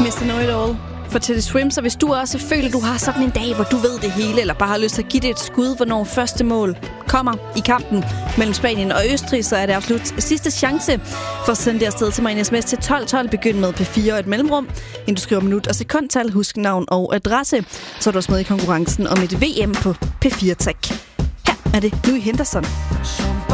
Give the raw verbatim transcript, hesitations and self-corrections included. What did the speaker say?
mister Know-It-All for Teddy Swims. Så hvis du også føler, du har sådan en dag, hvor du ved det hele, eller bare har lyst til at give det et skud, hvornår første mål kommer i kampen mellem Spanien og Østrig, så er det absolut sidste chance for at sende det afsted til mig en sms til tolv tolv. Begynd med P fire og et mellemrum, inden du skriver minut og sekundtal. Husk navn og adresse. Så er du også med i konkurrencen om et V M på P fire Tech. Her er det Louis Henderson.